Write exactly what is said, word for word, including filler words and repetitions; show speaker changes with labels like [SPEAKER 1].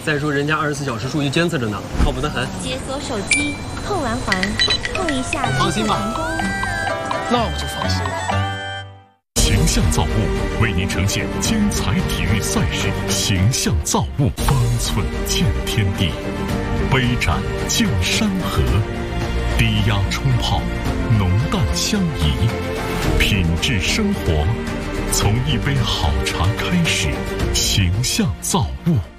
[SPEAKER 1] 再说人家二十四小时数据监测着呢，靠谱得很。
[SPEAKER 2] 解锁手机，碰完环，碰一下，
[SPEAKER 1] 放心吧。
[SPEAKER 3] 那我就放心了。
[SPEAKER 4] 形象造物为您呈现精彩体育赛事，形象造物，方寸见天地，杯盏见山河，低压冲泡，浓淡相宜，品质生活，从一杯好茶开始，形象造物。